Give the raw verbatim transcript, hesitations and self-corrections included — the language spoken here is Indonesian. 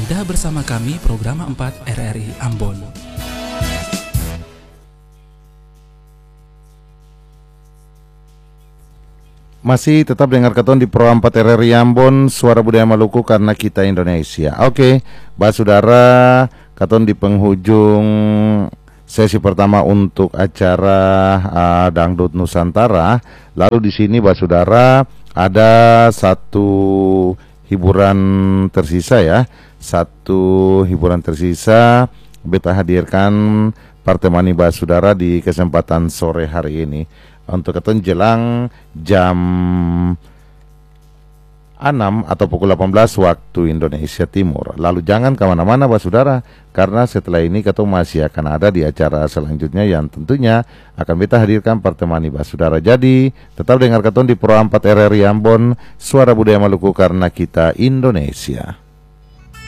Anda bersama kami Program empat R R I Ambon. Masih tetap dengar keton di Pro empat R R I Ambon, Suara Budaya Maluku karena kita Indonesia. Oke, Mbak Saudara, keton di penghujung sesi pertama untuk acara uh, Dangdut Nusantara. Lalu di sini Mbak Saudara ada satu hiburan tersisa ya. Satu hiburan tersisa beta hadirkan partemani Mbak Saudara di kesempatan sore hari ini. Untuk keton jelang jam enam atau pukul delapan belas waktu Indonesia Timur. Lalu jangan kemana-mana Mbak Saudara, karena setelah ini keton masih akan ada di acara selanjutnya yang tentunya akan kita hadirkan pertemani Mbak Saudara. Jadi tetap dengar keton di Pro empat R R I Ambon, Suara Budaya Maluku karena kita Indonesia.